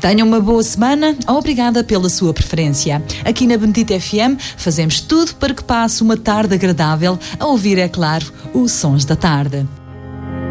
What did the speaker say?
Tenham uma boa semana, obrigada pela sua preferência. Aqui na Benedita FM fazemos tudo para que passe uma tarde agradável a ouvir, é claro, os sons da tarde.